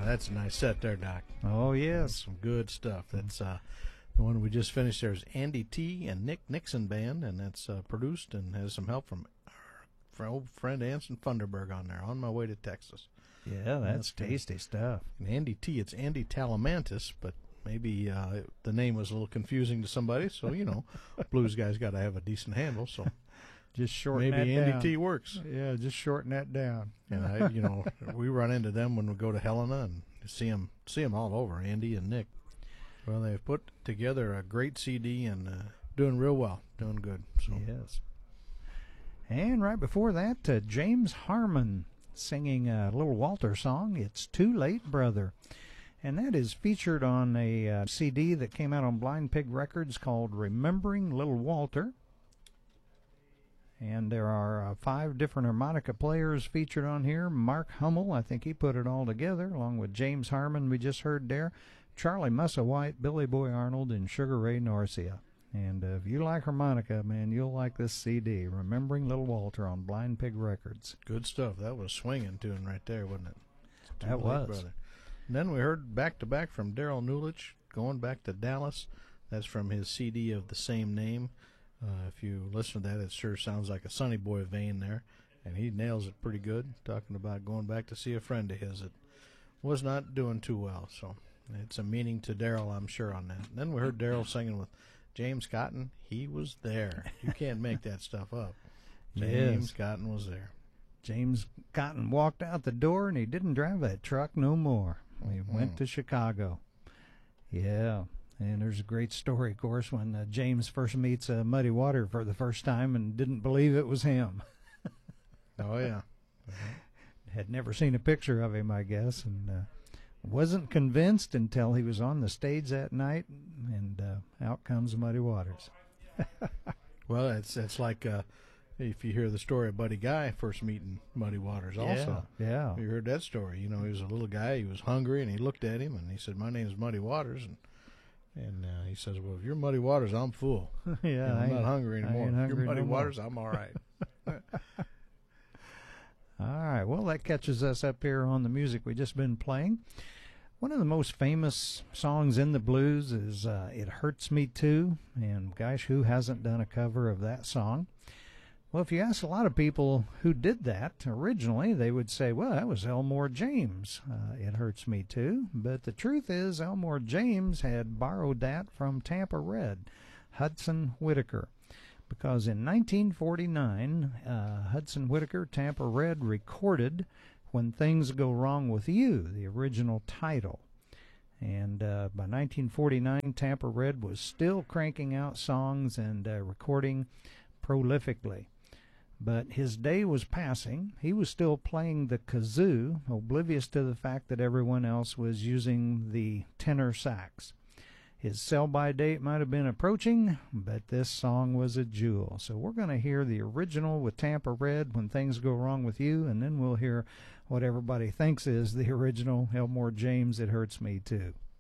That's a nice set there, Doc. Oh, yes. Some good stuff. That's the one we just finished. There's Andy T. and Nick Nixon Band, and that's produced and has some help from our old friend Anson Funderburg on there, On My Way to Texas. Yeah, that's tasty stuff. And Andy T., it's Andy Talamantis, but maybe the name was a little confusing to somebody, so, blues guys got to have a decent handle, so just shorten that down. Maybe Andy T. works. Yeah, just shorten that down. And we run into them when we go to Helena and see them all over, Andy and Nick. Well, they've put together a great CD and doing real well, doing good. So. Yes. And right before that, James Harmon singing a little Walter song, It's Too Late, Brother. And that is featured on a CD that came out on Blind Pig Records called Remembering Little Walter. And there are 5 different harmonica players featured on here. Mark Hummel, I think he put it all together, along with James Harmon we just heard there, Charlie Musselwhite, Billy Boy Arnold, and Sugar Ray Norcia. And if you like harmonica, man, you'll like this CD, Remembering Little Walter on Blind Pig Records. Good stuff. That was a swinging tune right there, wasn't it? That was. Brother. And then we heard back-to-back from Daryl Newlich, Going Back to Dallas. That's from his CD of the same name. If you listen to that, it sure sounds like a Sonny Boy vein there. And he nails it pretty good, talking about going back to see a friend of his that was not doing too well. So it's a meaning to Daryl, I'm sure, on that. And then we heard Daryl singing with James Cotton. He was there. You can't make that stuff up. James Cotton was there. James Cotton walked out the door, and he didn't drive that truck no more. He went to Chicago. Yeah. And there's a great story, of course, when James first meets Muddy Water for the first time and didn't believe it was him. Oh, yeah. Had never seen a picture of him, I guess, and wasn't convinced until he was on the stage that night, and out comes Muddy Waters. Well, it's like if you hear the story of Buddy Guy first meeting Muddy Waters also. Yeah. You heard that story. He was a little guy, he was hungry, and he looked at him, and he said, "My name's Muddy Waters," and he says, "Well, if you're Muddy Waters, I'm full. Yeah, I'm not hungry anymore. If you're Muddy Waters, more. I'm all right." All right, well, that catches us up here on the music we just been playing. One of the most famous songs in the blues is It Hurts Me Too, and gosh, who hasn't done a cover of that song? Well, if you ask a lot of people who did that originally, they would say, well, that was Elmore James, It Hurts Me Too. But the truth is, Elmore James had borrowed that from Tampa Red, Hudson Whitaker. Because in 1949, Hudson Whitaker, Tampa Red, recorded When Things Go Wrong With You, the original title. And by 1949, Tampa Red was still cranking out songs and recording prolifically. But his day was passing. He was still playing the kazoo, oblivious to the fact that everyone else was using the tenor sax. His sell-by date might have been approaching, but this song was a jewel. So we're going to hear the original with Tampa Red, When Things Go Wrong With You, and then we'll hear what everybody thinks is the original Elmore James, It Hurts Me Too.